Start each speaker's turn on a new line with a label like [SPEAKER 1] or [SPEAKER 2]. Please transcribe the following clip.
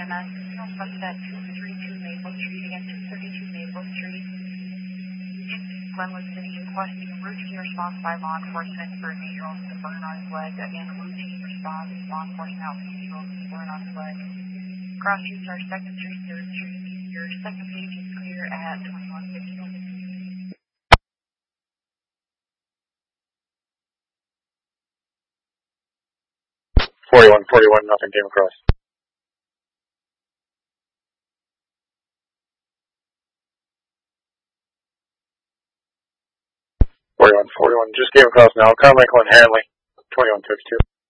[SPEAKER 1] EMS, suspect 232 Maple Street and 232 Maple Street in Glenwood City, requesting routine response by law enforcement for a 8-year-old with a burn on his leg. Again, routine response, law enforcement out for 8-year-old with a burn on his leg. Crossings are 2nd Street, 3rd Street. Your second page is clear at 2151.
[SPEAKER 2] 41, nothing came across. 41, just came across now. Carmichael and Hanley, 2152.